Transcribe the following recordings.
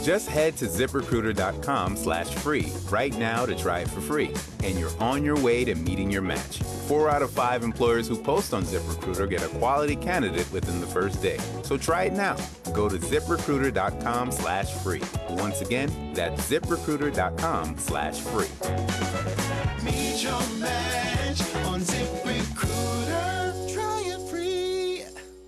Just head to ziprecruiter.com/free right now to try it for free, and you're on your way to meeting your match. 4 out of 5 employers who post on ZipRecruiter get a quality candidate within the first day. So try it now. Go to ziprecruiter.com/free. Once again, that's ziprecruiter.com/free. Meet your match on ZipRecruiter. Try it free.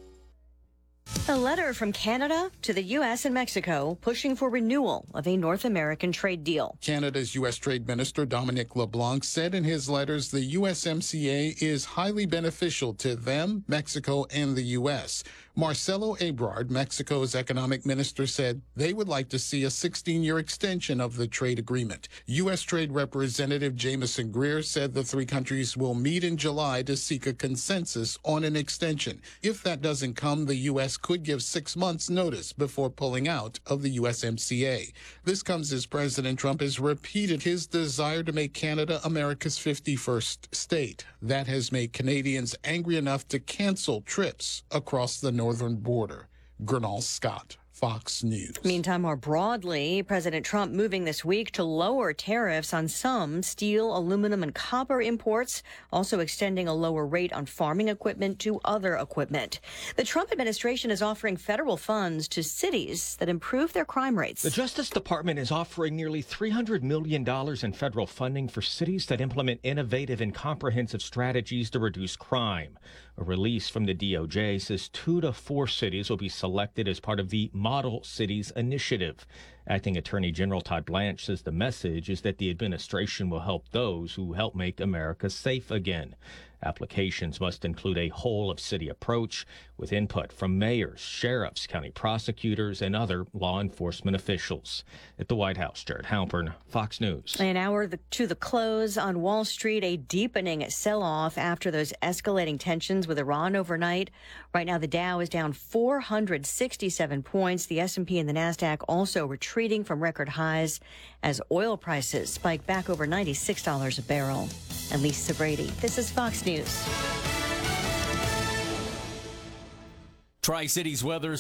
A letter from Canada to the U.S. and Mexico pushing for renewal of a North American trade deal. Canada's U.S. Trade Minister Dominic LeBlanc said in his letters the USMCA is highly beneficial to them, Mexico, and the U.S. Marcelo Ebrard, Mexico's economic minister, said they would like to see a 16-year extension of the trade agreement. U.S. Trade Representative Jameson Greer said the three countries will meet in July to seek a consensus on an extension. If that doesn't come, the U.S. could give 6 months' notice before pulling out of the USMCA. This comes as President Trump has repeated his desire to make Canada America's 51st state. That has made Canadians angry enough to cancel trips across the northern border. Gernal Scott, Fox News. Meantime, more broadly, President Trump moving this week to lower tariffs on some steel, aluminum, and copper imports, also extending a lower rate on farming equipment to other equipment. The Trump administration is offering federal funds to cities that improve their crime rates. The Justice Department is offering nearly $300 million in federal funding for cities that implement innovative and comprehensive strategies to reduce crime. A release from the DOJ says 2 to 4 cities will be selected as part of the Model Cities Initiative. Acting Attorney General Todd Blanche says the message is that the administration will help those who help make America safe again. Applications must include a whole-of-city approach with input from mayors, sheriffs, county prosecutors, and other law enforcement officials. At the White House, Jared Halpern, Fox News. An hour to the close on Wall Street, a deepening sell-off after those escalating tensions with Iran overnight. Right now, the Dow is down 467 points. The S&P and the NASDAQ also retreating from record highs as oil prices spike back over $96 a barrel. And Lisa Brady, this is Fox News. Tri-Cities weather